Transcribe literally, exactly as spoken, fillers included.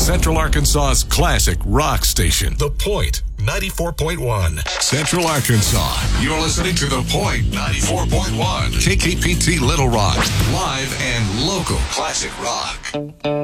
Central Arkansas's classic rock station, The Point, ninety-four point one. Central Arkansas, you're listening to The Point, ninety-four point one. K K P T Little Rock, live and local classic rock.